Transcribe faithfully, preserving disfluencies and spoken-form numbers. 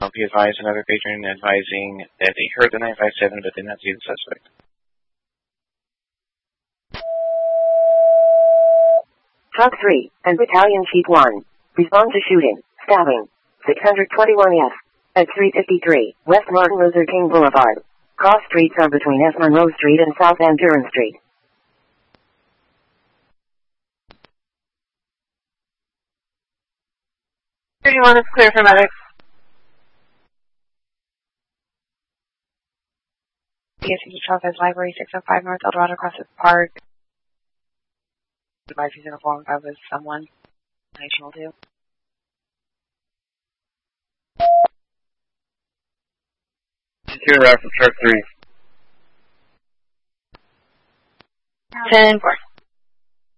Be advised, another patron advising that they heard the nine five seven but did not see the suspect. Truck three and Battalion Chief one. Respond to shooting, stabbing, six twenty-one F at three fifty-three West Martin Luther King Boulevard. Cross streets are between S. Monroe Street and South Van Buren Street. thirty-one is clear for medics. P S C Chavez Library, six oh five North Eldorado Crossing Park. Advise he's in a phone call with someone. National two. Two route from truck three. ten four.